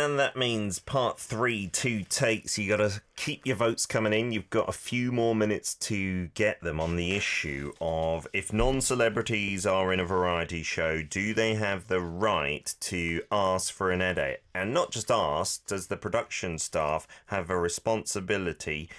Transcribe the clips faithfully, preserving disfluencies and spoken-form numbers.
And that means part three, two takes. You got to keep your votes coming in. You've got a few more minutes to get them on the issue of if non-celebrities are in a variety show, do they have the right to ask for an edit? And not just ask, does the production staff have a responsibility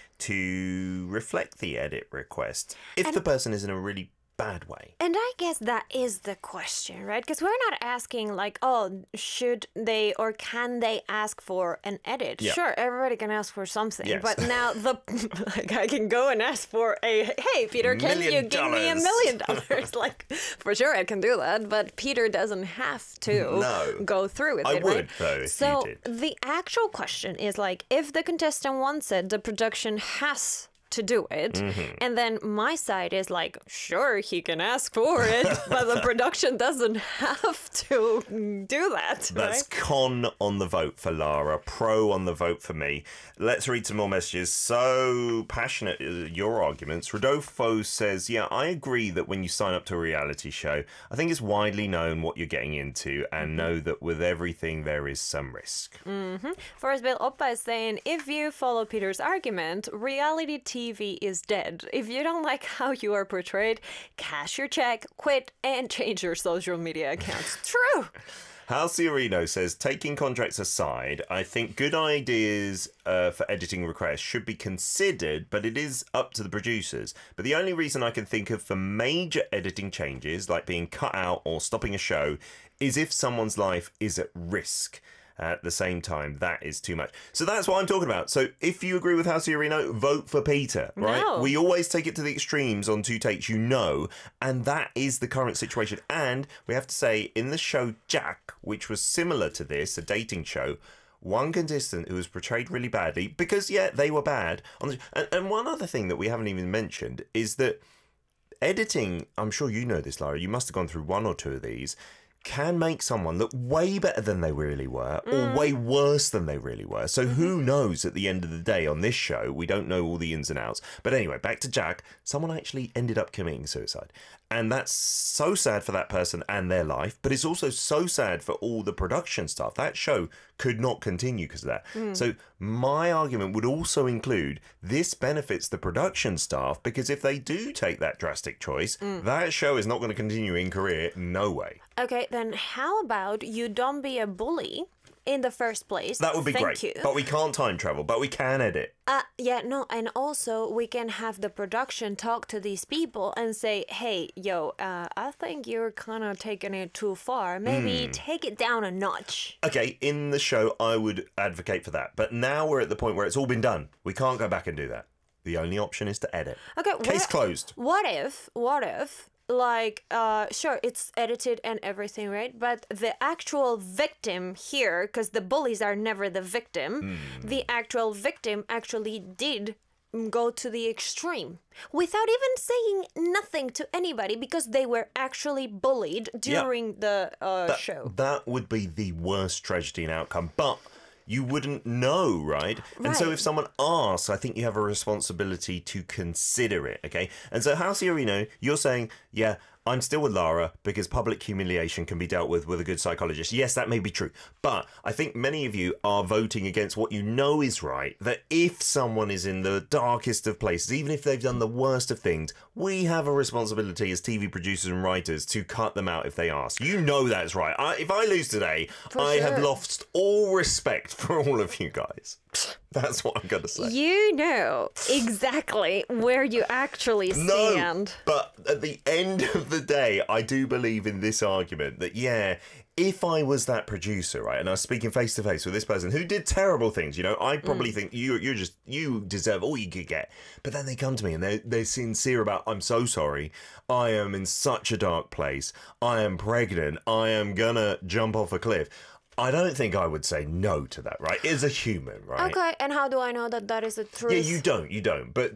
to reflect the edit request if and the person is in a really bad way? And I guess that is the question, right? Because we're not asking like, oh, should they or can they ask for an edit? Yeah. Sure, everybody can ask for something. Yes. But now the like I can go and ask for a, hey, Peter, can Million you give me a dollars. million dollars? Like, for sure I can do that. But Peter doesn't have to No. go through with I it, would, right? though, if so you did. the actual question is like, if the contestant wants it, the production has to do it. Mm-hmm. And then my side is like, sure, he can ask for it, but the production doesn't have to do that. That's right? con on the vote for Lara, pro on the vote for me. Let's read some more messages. So passionate, uh, your arguments. Rodolfo says, yeah, I agree that when you sign up to a reality show, I think it's widely known what you're getting into and know that with everything there is some risk. Mm-hmm. Forrest Bill Oppa is saying, if you follow Peter's argument, reality T V is dead. If you don't like how you are portrayed, cash your check, quit, and change your social media accounts. True. Halciorino says, taking contracts aside, I think good ideas uh, for editing requests should be considered, but it is up to the producers. But the only reason I can think of for major editing changes, like being cut out or stopping a show, is if someone's life is at risk. At the same time, that is too much. So that's what I'm talking about. So if you agree with Halciorino, vote for Peter, right? No. We always take it to the extremes on two takes, you know, and that is the current situation. And we have to say, in the show Jack, which was similar to this, a dating show, one contestant who was portrayed really badly, because, yeah, they were bad. On the, and, and one other thing that we haven't even mentioned is that editing, I'm sure you know this, Lara, you must have gone through one or two of these, can make someone look way better than they really were or way worse than they really were. So who knows at the end of the day on this show, we don't know all the ins and outs. But anyway, back to Jack, someone actually ended up committing suicide. And that's so sad for that person and their life, but it's also so sad for all the production staff. That show could not continue because of that. Mm. So my argument would also include this benefits the production staff because if they do take that drastic choice, mm. that show is not going to continue in career, no way. Okay, then how about you don't be a bully in the first place? That would be Thank great. you. But we can't time travel, but we can edit. Uh, yeah, no, and also we can have the production talk to these people and say, hey, yo, uh, I think you're kind of taking it too far. Maybe mm. take it down a notch. Okay, in the show, I would advocate for that. But now we're at the point where it's all been done. We can't go back and do that. The only option is to edit. Okay, Case what, closed. What if, what if... Like, uh, sure, it's edited and everything, right? But the actual victim here, because the bullies are never the victim, mm. the actual victim actually did go to the extreme without even saying nothing to anybody because they were actually bullied during yeah. the uh, that, show. That would be the worst tragedy and outcome, but you wouldn't know, right? right? And so if someone asks, I think you have a responsibility to consider it, okay? And so Halciorino, you're saying, yeah, I'm still with Lara because public humiliation can be dealt with with a good psychologist. Yes, that may be true. But I think many of you are voting against what you know is right, that if someone is in the darkest of places, even if they've done the worst of things, we have a responsibility as T V producers and writers to cut them out if they ask. You know that's right. I, if I lose today, For I sure. have lost all respect for all of you guys. That's what I'm going to say. You know exactly where you actually stand. No, but at the end of the day, I do believe in this argument that, yeah, if I was that producer, right, and I was speaking face to face with this person who did terrible things, you know, I probably mm. think you you're just, you deserve all you could get. But then they come to me and they're, they're sincere about, I'm so sorry. I am in such a dark place. I am pregnant. I am gonna jump off a cliff. I don't think I would say no to that, right? As a human, right? Okay, and how do I know that that is the truth? Yeah, you don't, you don't. But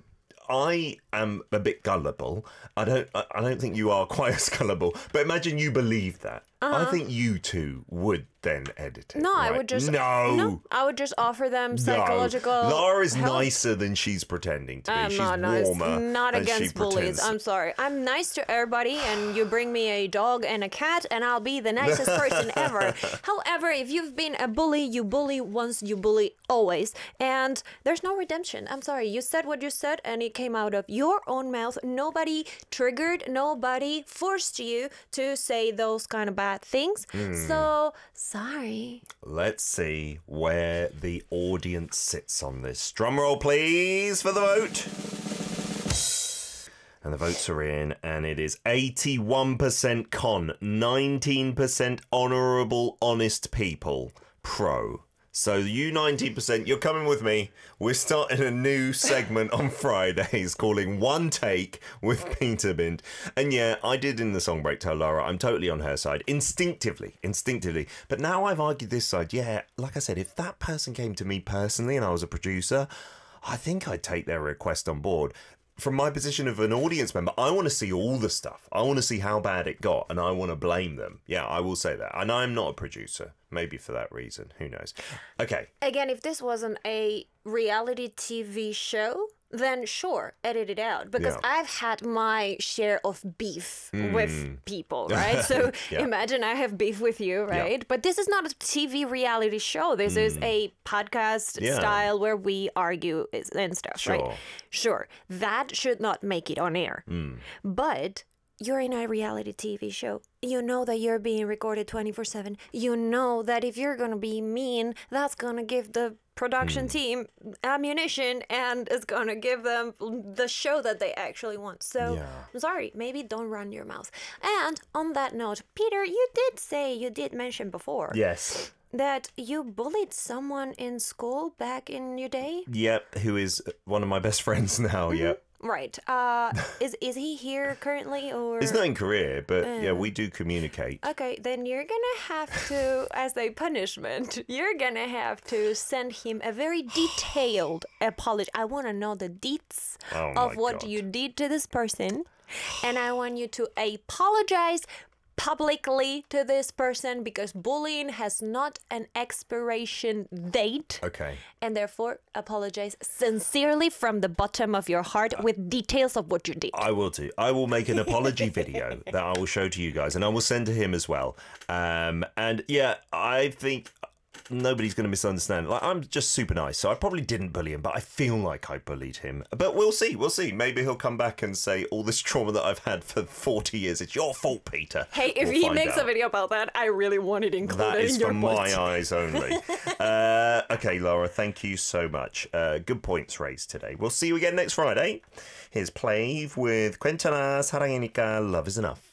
I am a bit gullible. I don't I don't think you are quite as gullible. But imagine you believe that. I think you two would then edit it. No, I right? would just no. no. I would just offer them psychological. No. Laura is help. nicer than she's pretending to be. I'm she's not nice. warmer. Not and she against bullies. pretends- I'm sorry. I'm nice to everybody, and you bring me a dog and a cat, and I'll be the nicest person ever. However, if you've been a bully, you bully once, you bully always, and there's no redemption. I'm sorry. You said what you said, and it came out of your own mouth. Nobody triggered. Nobody forced you to say those kind of bad things. Mm. So sorry. Let's see where the audience sits on this. Drum roll, please, for the vote. And the votes are in, and it is eighty-one percent con, nineteen percent honourable, honest people, pro. So you nineteen percent, you're coming with me. We're starting a new segment on Fridays calling One Take with Peter Bint. And yeah, I did in the song break tell Laura I'm totally on her side. Instinctively, instinctively. But now I've argued this side. Yeah, like I said, if that person came to me personally and I was a producer, I think I'd take their request on board. From my position of an audience member, I want to see all the stuff. I want to see how bad it got, and I want to blame them. Yeah, I will say that. And I'm not a producer. Maybe for that reason. Who knows? Okay. Again, if this wasn't a reality T V show, then sure, edit it out. Because Yeah. I've had my share of beef Mm. with people, right? So Yeah. imagine I have beef with you, right? But this is not a T V reality show. This is a podcast Yeah. style where we argue is- and stuff, right? Sure. Sure. That should not make it on air. But you're in a reality T V show. You know that you're being recorded twenty-four seven. You know that if you're going to be mean, that's going to give the production team ammunition and it's going to give them the show that they actually want. So, Yeah. I'm sorry, maybe don't run your mouth. And on that note, Peter, you did say, you did mention before Yes. that you bullied someone in school back in your day. Yep. Who is one of my best friends now. Yep. Right. Uh, is is he here currently or? It's not in Korea, but yeah, we do communicate. Okay, then you're gonna have to, as a punishment, you're gonna have to send him a very detailed apology. I want to know the deets Oh of my what God. you did to this person, and I want you to apologize publicly to this person because bullying has not an expiration date. Okay. And therefore, apologize sincerely from the bottom of your heart with details of what you did. I will do. I will make an apology video that I will show to you guys, and I will send to him as well. Um, and yeah, I think nobody's going to misunderstand. Like, I'm just super nice, so I probably didn't bully him, but I feel like I bullied him. But we'll see. We'll see. Maybe he'll come back and say all this trauma that I've had for forty years. It's your fault, Peter. Hey, if We'll he find makes out. a video about that, I really want it included That is in your for my post. eyes only. uh, okay, Laura, thank you so much. Uh, good points raised today. We'll see you again next Friday. Here's Plave with Quintana Sarayenica, Love is Enough.